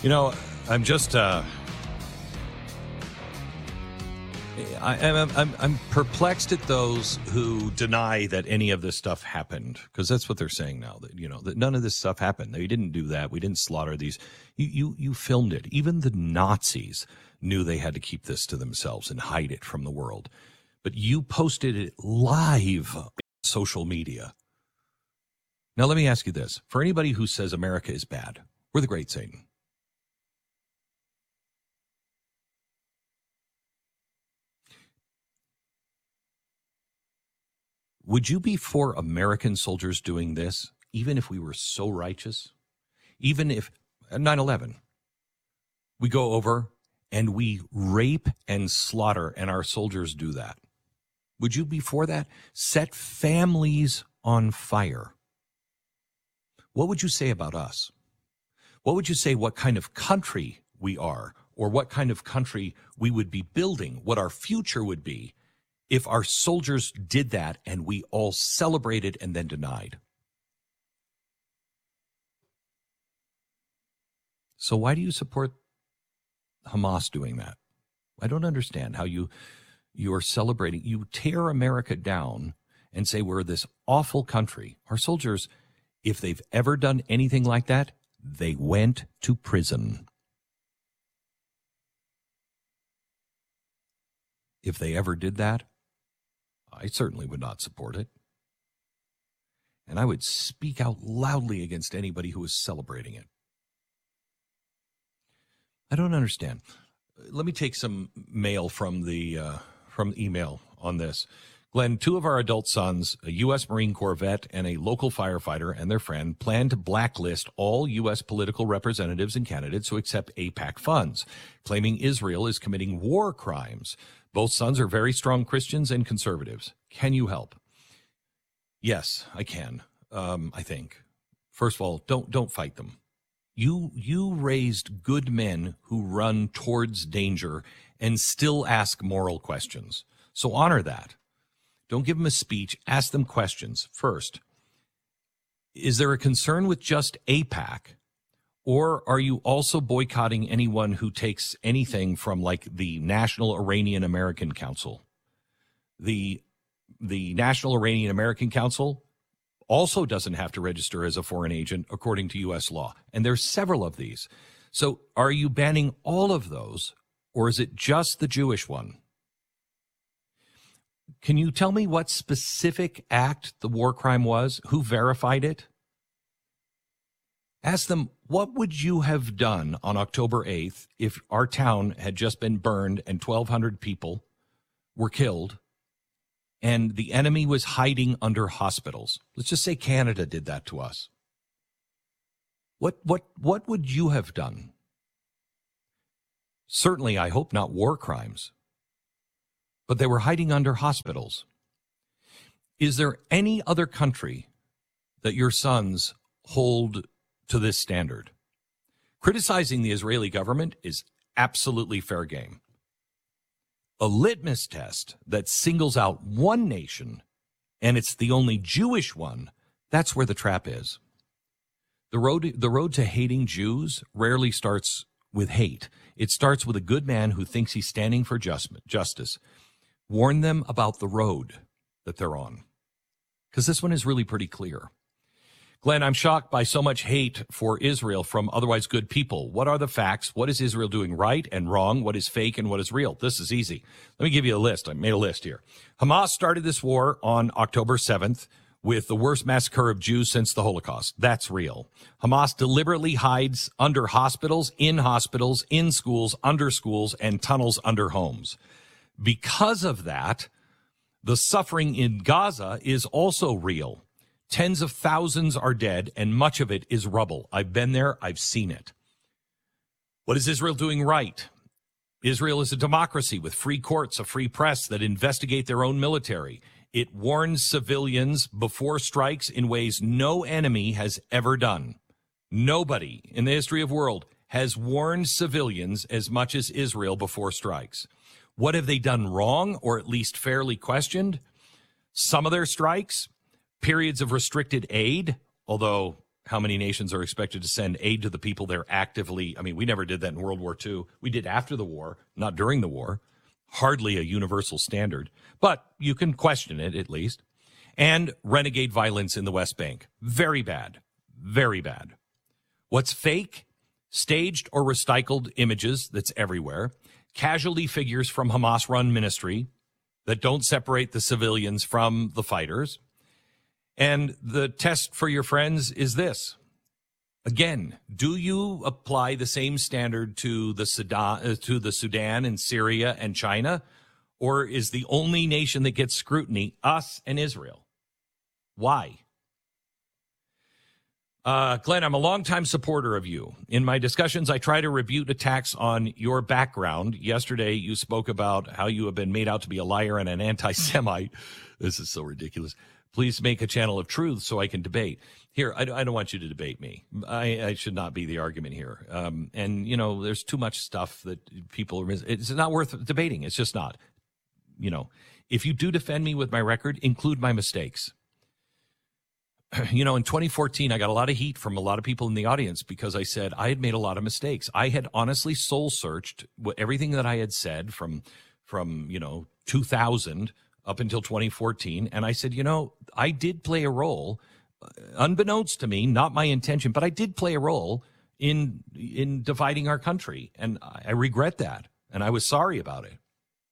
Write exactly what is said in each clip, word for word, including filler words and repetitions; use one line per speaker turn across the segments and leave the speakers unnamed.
You know, I'm just, uh, I, I'm, I'm, I'm perplexed at those who deny that any of this stuff happened, because that's what they're saying now, that, you know, that none of this stuff happened. They didn't do that. We didn't slaughter these. You, you, you filmed it. Even the Nazis knew they had to keep this to themselves and hide it from the world. But you posted it live on social media. Now, let me ask you this. For anybody who says America is bad, we're the great Satan. Would you be for American soldiers doing this, even if we were so righteous? Even if, nine eleven, we go over and we rape and slaughter, and our soldiers do that. Would you be for that? Set families on fire. What would you say about us? What would you say what kind of country we are, or what kind of country we would be building, what our future would be, if our soldiers did that and we all celebrated and then denied? So why do you support Hamas doing that? I don't understand how you you're celebrating. You tear America down and say we're this awful country. Our soldiers, if they've ever done anything like that, they went to prison. If they ever did that, I certainly would not support it. And I would speak out loudly against anybody who is celebrating it. I don't understand. Let me take some mail from the uh, from email on this. Glenn, two of our adult sons, a U S Marine Corps vet and a local firefighter and their friend, plan to blacklist all U S political representatives and candidates who accept AIPAC funds, claiming Israel is committing war crimes. Both sons are very strong Christians and conservatives. Can you help? Yes, I can. Um, I think. First of all, don't don't fight them. You you raised good men who run towards danger and still ask moral questions. So honor that. Don't give them a speech. Ask them questions. First, is there a concern with just AIPAC? Or are you also boycotting anyone who takes anything from, like, the National Iranian American Council? The, the National Iranian American Council also doesn't have to register as a foreign agent according to U S law. And there's several of these. So are you banning all of those, or is it just the Jewish one? Can you tell me what specific act the war crime was? Who verified it? Ask them, what would you have done on October eighth if our town had just been burned and twelve hundred people were killed and the enemy was hiding under hospitals? Let's just say Canada did that to us. What, what, what would you have done? Certainly, I hope not war crimes. But they were hiding under hospitals. Is there any other country that your sons hold to this standard? Criticizing the Israeli government is absolutely fair game. A litmus test that singles out one nation, and it's the only Jewish one, that's where the trap is. The road, the road to hating Jews rarely starts with hate. It starts with a good man who thinks he's standing for just, justice. Warn them about the road that they're on, because this one is really pretty clear. Glenn, I'm shocked by so much hate for Israel from otherwise good people. What are the facts? What is Israel doing right and wrong? What is fake and what is real? This is easy. Let me give you a list. I made a list here. Hamas started this war on October seventh with the worst massacre of Jews since the Holocaust. That's real. Hamas deliberately hides under hospitals, in hospitals, in schools, under schools, and tunnels under homes. Because of that, the suffering in Gaza is also real. Tens of thousands are dead, and much of it is rubble. I've been there. I've seen it. What is Israel doing right? Israel is a democracy with free courts, a free press that investigate their own military. It warns civilians before strikes in ways no enemy has ever done. Nobody in the history of the world has warned civilians as much as Israel before strikes. What have they done wrong, or at least fairly questioned? Some of their strikes, periods of restricted aid, although how many nations are expected to send aid to the people they're actively. I mean, we never did that in World War Two. We did after the war, not during the war. Hardly a universal standard, but you can question it at least. And renegade violence in the West Bank. Very bad. Very bad. What's fake? Staged or recycled images that's everywhere. Casualty figures from Hamas-run ministry that don't separate the civilians from the fighters. And the test for your friends is this. Again, do you apply the same standard to the Sudan, uh, to the Sudan and Syria and China? Or is the only nation that gets scrutiny us and Israel? Why? Uh, Glenn, I'm a longtime supporter of you. In my discussions, I try to refute attacks on your background. Yesterday, you spoke about how you have been made out to be a liar and an anti-Semite. This is so ridiculous. Please make a channel of truth so I can debate. Here, I, I don't want you to debate me. I, I should not be the argument here. Um, and, you know, there's too much stuff that people are mis- it's not worth debating. It's just not. You know, if you do defend me with my record, include my mistakes. You know, in twenty fourteen, I got a lot of heat from a lot of people in the audience because I said I had made a lot of mistakes. I had honestly soul-searched everything that I had said from, from you know, two thousand up until twenty fourteen. And I said, you know, I did play a role, unbeknownst to me, not my intention, but I did play a role in in dividing our country. And I regret that. And I was sorry about it.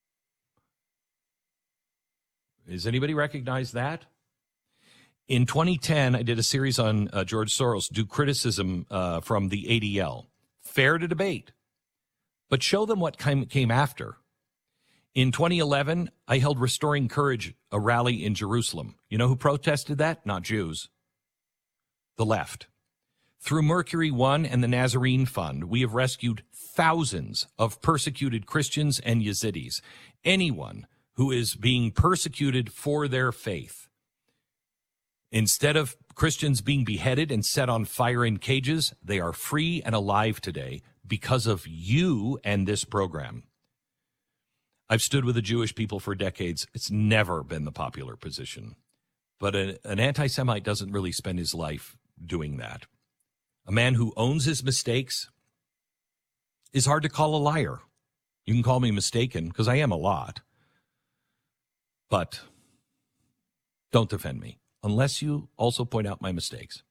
Does anybody recognize that? In twenty ten, I did a series on uh, George Soros, do criticism uh, from the A D L. Fair to debate, but show them what came, came after. In twenty eleven, I held Restoring Courage, a rally in Jerusalem. You know who protested that? Not Jews. The left. Through Mercury One and the Nazarene Fund, we have rescued thousands of persecuted Christians and Yazidis. Anyone who is being persecuted for their faith. Instead of Christians being beheaded and set on fire in cages, they are free and alive today because of you and this program. I've stood with the Jewish people for decades. It's never been the popular position. But a, an anti-Semite doesn't really spend his life doing that. A man who owns his mistakes is hard to call a liar. You can call me mistaken, because I am a lot. But don't defend me, unless you also point out my mistakes.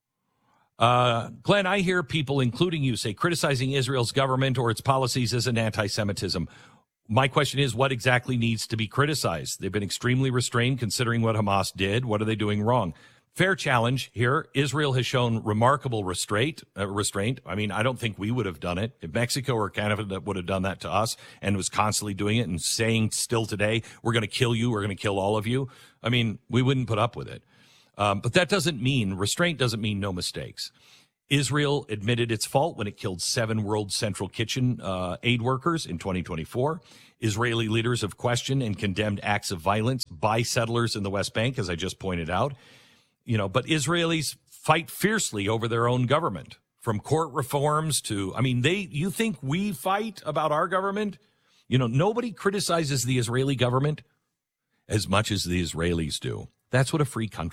Uh, Glenn, I hear people, including you, say criticizing Israel's government or its policies isn't anti-Semitism. My question is, what exactly needs to be criticized? They've been extremely restrained considering what Hamas did. What are they doing wrong? Fair challenge here. Israel has shown remarkable restraint. Uh, restraint. I mean, I don't think we would have done it. If Mexico or Canada would have done that to us and was constantly doing it and saying still today, we're going to kill you, we're going to kill all of you, I mean, we wouldn't put up with it. Um, but that doesn't mean, restraint doesn't mean no mistakes. Israel admitted its fault when it killed seven World Central Kitchen uh, aid workers in twenty twenty-four. Israeli leaders have questioned and condemned acts of violence by settlers in the West Bank, as I just pointed out. You know, but Israelis fight fiercely over their own government, from court reforms to, I mean, they, you think we fight about our government? You know, nobody criticizes the Israeli government as much as the Israelis do. That's what a free country